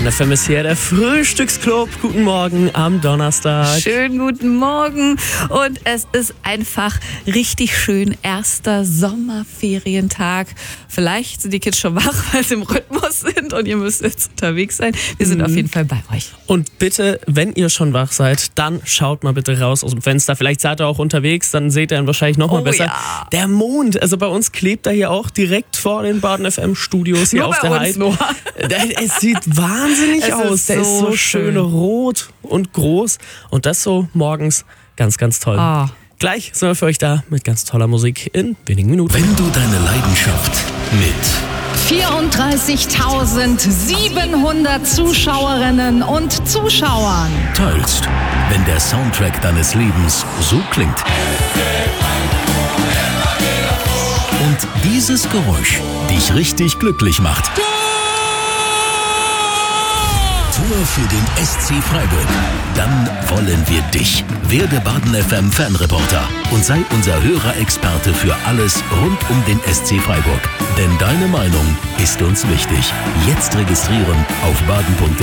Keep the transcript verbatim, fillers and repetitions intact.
F M ist hier, der Frühstücksclub. Guten Morgen am Donnerstag. Schönen guten Morgen. Und es ist einfach richtig schön. Erster Sommerferientag. Vielleicht sind die Kids schon wach, weil sie im Rhythmus sind und ihr müsst jetzt unterwegs sein. Wir sind mhm. auf jeden Fall bei euch. Und bitte, wenn ihr schon wach seid, dann schaut mal bitte raus aus dem Fenster. Vielleicht seid ihr auch unterwegs, dann seht ihr ihn wahrscheinlich noch mal oh, besser. Ja. Der Mond, also bei uns klebt er hier auch direkt vor den Baden F M Studios hier Nur auf bei der uns Heide. nur. Es sieht wahnsinnig Es aus. ist Der so ist so schön schön. rot und groß. Und das so morgens ganz, ganz toll. Oh. Gleich sind wir für euch da mit ganz toller Musik in wenigen Minuten. Wenn du deine Leidenschaft mit vierunddreißigtausendsiebenhundert Zuschauerinnen und Zuschauern teilst, wenn der Soundtrack deines Lebens so klingt und dieses Geräusch dich richtig glücklich macht. Tor für den S C Freiburg. Dann wollen wir dich. Werde Baden F M Fanreporter und sei unser Hörerexperte für alles rund um den S C Freiburg. Denn deine Meinung ist uns wichtig. Jetzt registrieren auf baden punkt